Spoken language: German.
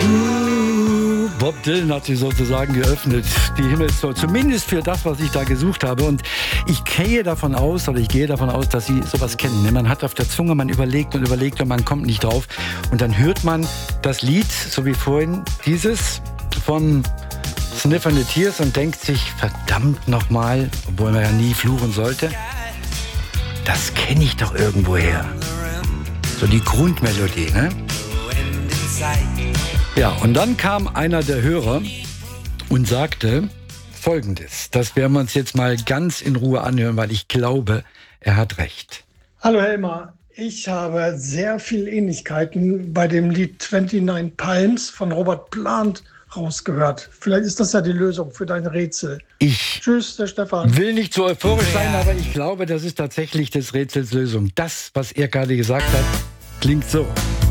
Bob Dylan hat sie sozusagen geöffnet, die Himmelstor, zumindest für das, was ich da gesucht habe. Und ich gehe davon aus, dass Sie sowas kennen. Man hat auf der Zunge, man überlegt und man kommt nicht drauf. Und dann hört man das Lied, so wie vorhin, dieses von Sniff and the Tears und denkt sich, verdammt nochmal, obwohl man ja nie fluchen sollte, das kenne ich doch irgendwoher. So die Grundmelodie, ne? Ja, und dann kam einer der Hörer und sagte Folgendes. Das werden wir uns jetzt mal ganz in Ruhe anhören, weil ich glaube, er hat recht. Hallo Helmar, ich habe sehr viele Ähnlichkeiten bei dem Lied 29 Palms von Robert Plant rausgehört. Vielleicht ist das ja die Lösung für dein Rätsel. Tschüss, der Stefan. Will nicht so euphorisch sein, aber ich glaube, das ist tatsächlich des Rätsels Lösung. Das, was er gerade gesagt hat, klingt so.